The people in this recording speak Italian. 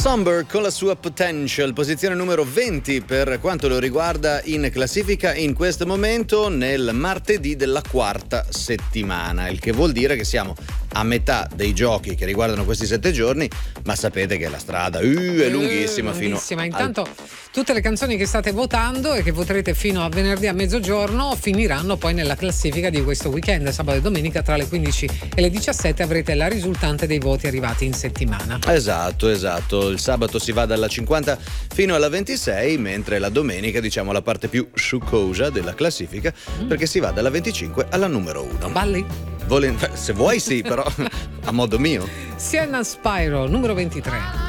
Somber con la sua Potential, posizione numero 20 per quanto lo riguarda in classifica in questo momento nel martedì della quarta settimana, il che vuol dire che siamo a metà dei giochi che riguardano questi 7 giorni, ma sapete che la strada è lunghissima fino Intanto tutte le canzoni che state votando e che voterete fino a venerdì a mezzogiorno finiranno poi nella classifica di questo weekend, sabato e domenica tra le 15 e le 17 avrete la risultante dei voti arrivati in settimana. Esatto, il sabato si va dalla 50 fino alla 26, mentre la domenica diciamo la parte più succosa della classifica, perché si va dalla 25 alla numero 1. Balli? Se vuoi sì, però a modo mio. Sienna Spyro, numero 23.